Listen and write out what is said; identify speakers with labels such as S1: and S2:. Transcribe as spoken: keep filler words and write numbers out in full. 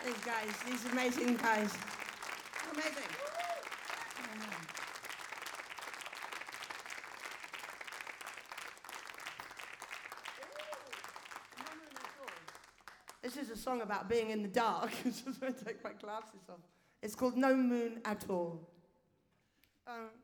S1: These guys, these amazing guys. Amazing. This is a song about being in the dark. I'm just going to take my glasses off. It's called No Moon at All. Um,